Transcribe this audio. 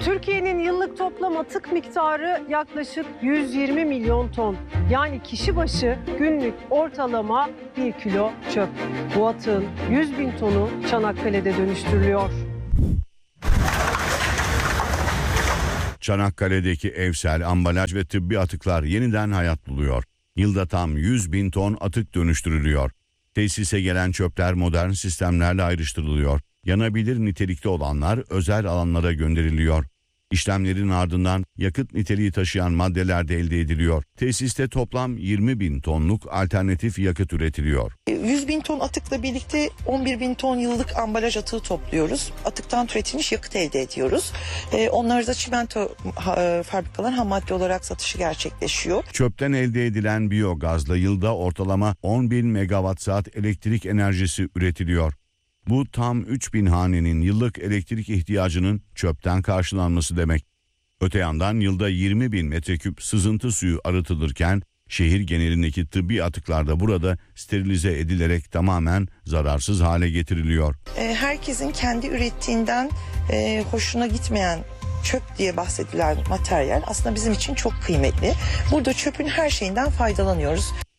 Türkiye'nin yıllık toplam atık miktarı yaklaşık 120 milyon ton. Yani kişi başı günlük ortalama 1 kilo çöp. Bu atığın 100 bin tonu Çanakkale'de dönüştürülüyor. Çanakkale'deki evsel, ambalaj ve tıbbi atıklar yeniden hayat buluyor. Yılda tam 100 bin ton atık dönüştürülüyor. Tesise gelen çöpler modern sistemlerle ayrıştırılıyor. Yanabilir nitelikte olanlar özel alanlara gönderiliyor. İşlemlerin ardından yakıt niteliği taşıyan maddeler de elde ediliyor. Tesiste toplam 20 bin tonluk alternatif yakıt üretiliyor. 100 bin ton atıkla birlikte 11 bin ton yıllık ambalaj atığı topluyoruz. Atıktan türetilmiş yakıt elde ediyoruz. Onları da çimento fabrikalar ham madde olarak satışı gerçekleşiyor. Çöpten elde edilen biyogazla yılda ortalama 10 bin megawatt saat elektrik enerjisi üretiliyor. Bu tam 3000 hanenin yıllık elektrik ihtiyacının çöpten karşılanması demek. Öte yandan yılda 20 bin metreküp sızıntı suyu arıtılırken şehir genelindeki tıbbi atıklar da burada sterilize edilerek tamamen zararsız hale getiriliyor. Herkesin kendi ürettiğinden hoşuna gitmeyen çöp diye bahsedilen materyal aslında bizim için çok kıymetli. Burada çöpün her şeyinden faydalanıyoruz.